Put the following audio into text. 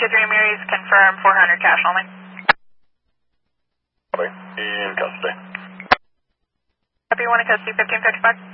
2-3 Marys, confirm 400 cash only. Copy. In custody. Copy, 1 in custody, 1555.